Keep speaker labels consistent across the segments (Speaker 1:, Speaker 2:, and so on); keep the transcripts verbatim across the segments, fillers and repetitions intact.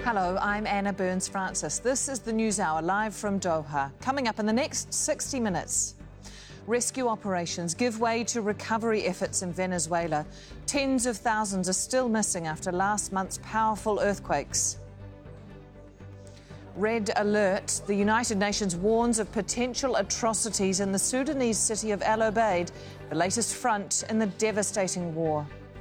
Speaker 1: Hello, I'm Anna Burns-Francis. This is the News Hour live from Doha. Coming up in the next sixty minutes. Rescue operations give way to recovery efforts in Venezuela. Tens of thousands are still missing after last month's powerful earthquakes. Red alert. The United Nations warns of potential atrocities in the Sudanese city of Al Obeid, the latest front in the devastating war.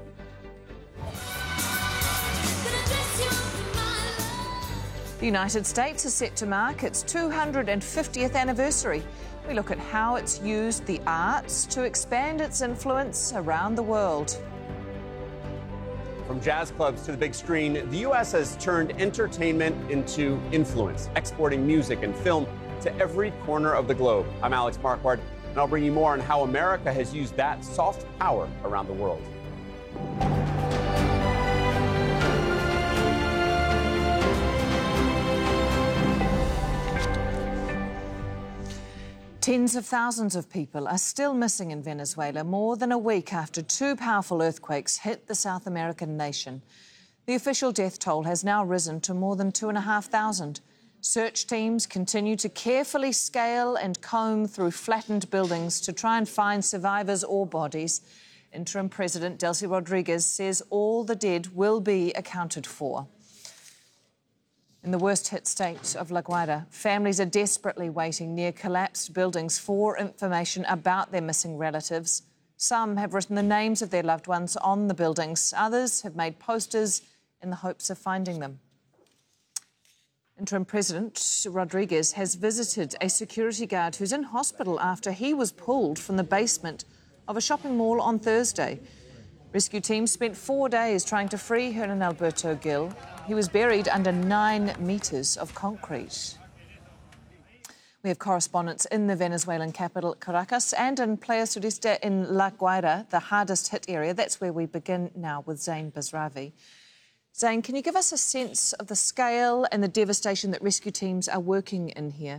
Speaker 1: The United States is set to mark its two hundred fiftieth anniversary. We look at how it's used the arts to expand its influence around the world.
Speaker 2: From jazz clubs to the big screen, the U S has turned entertainment into influence, exporting music and film to every corner of the globe. I'm Alex Marquardt, and I'll bring you more on how America has used that soft power around the world.
Speaker 1: Tens of thousands of people are still missing in Venezuela more than a week after two powerful earthquakes hit the South American nation. The official death toll has now risen to more than two and a half thousand. Search teams continue to carefully scale and comb through flattened buildings to try and find survivors or bodies. Interim President Delcy Rodriguez says all the dead will be accounted for. In the worst-hit state of La Guaira, families are desperately waiting near collapsed buildings for information about their missing relatives. Some have written the names of their loved ones on the buildings. Others have made posters in the hopes of finding them. Interim President Rodriguez has visited a security guard who's in hospital after he was pulled from the basement of a shopping mall on Thursday. Rescue teams spent four days trying to free Hernan Alberto Gil. He was buried under nine metres of concrete. We have correspondents in the Venezuelan capital, Caracas, and in Playa Sudeste in La Guaira, the hardest hit area. That's where we begin now with Zain Basravi. Zain, can you give us a sense of the scale and the devastation that rescue teams are working in here?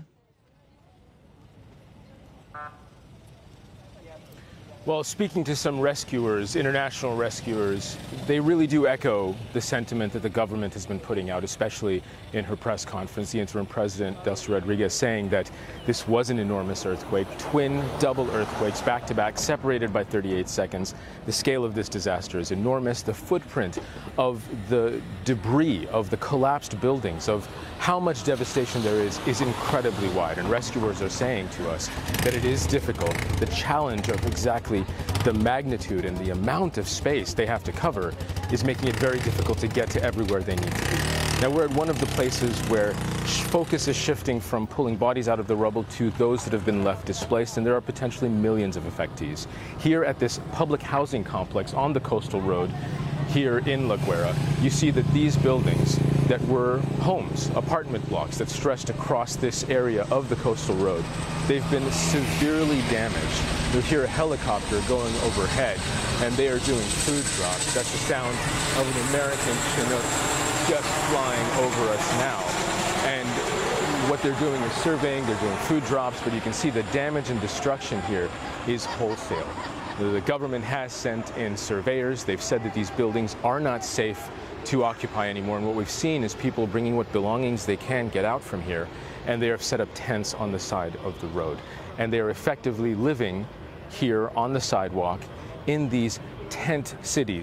Speaker 3: Well, speaking to some rescuers, international rescuers, they really do echo the sentiment that the government has been putting out, especially in her press conference. The interim president, Delcy Rodriguez, saying that this was an enormous earthquake, twin double earthquakes back to back, separated by thirty-eight seconds. The scale of this disaster is enormous. The footprint of the debris, of the collapsed buildings, of how much devastation there is, is incredibly wide. And rescuers are saying to us that it is difficult. The challenge of exactly the magnitude and the amount of space they have to cover is making it very difficult to get to everywhere they need to be. Now, we're at one of the places where focus is shifting from pulling bodies out of the rubble to those that have been left displaced, and there are potentially millions of affectees. Here at this public housing complex on the coastal road here in La Guaira, you see that these buildings that were homes, apartment blocks that stretched across this area of the coastal road, they've been severely damaged. You'll hear a helicopter going overhead, and they are doing food drops. That's the sound of an American Chinook just flying over us now. And what they're doing is surveying, they're doing food drops, but you can see the damage and destruction here is wholesale. The government has sent in surveyors. They've said that these buildings are not safe to occupy anymore, and what we've seen is people bringing what belongings they can get out from here, and they have set up tents on the side of the road, and they are effectively living here on the sidewalk in these tent cities.